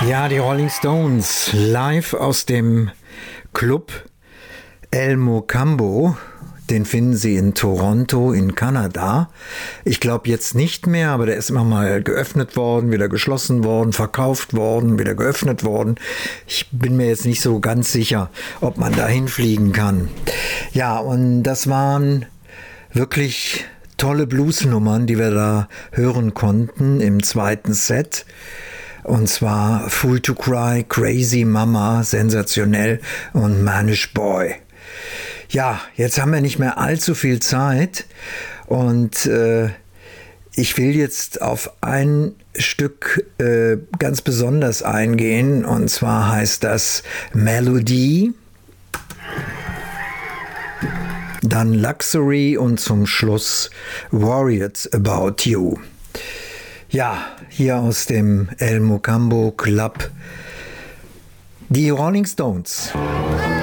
Ja, die Rolling Stones live aus dem Club El Mocambo. Den finden Sie in Toronto in Kanada. Ich glaube jetzt nicht mehr, aber der ist immer mal geöffnet worden, wieder geschlossen worden, verkauft worden, wieder geöffnet worden. Ich bin mir jetzt nicht so ganz sicher, ob man da hinfliegen kann. Ja, und das waren wirklich tolle Bluesnummern, die wir da hören konnten im zweiten Set. Und zwar Fool to Cry, Crazy Mama, sensationell und Manish Boy. Ja, jetzt haben wir nicht mehr allzu viel Zeit und ich will jetzt auf ein Stück ganz besonders eingehen, und zwar heißt das Melody, dann Luxury und zum Schluss Worried About You. Ja, hier aus dem El Mocambo Club, die Rolling Stones.